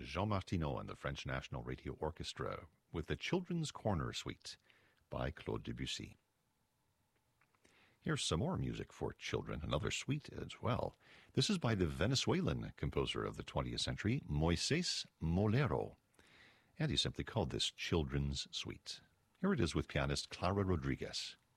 Jean Martineau and the French National Radio Orchestra with the Children's Corner Suite by Claude Debussy. Here's some more music for children, another suite as well. This is by the Venezuelan composer of the 20th century, Moisés Molero, and he simply called this Children's Suite. Here it is with pianist Clara Rodriguez.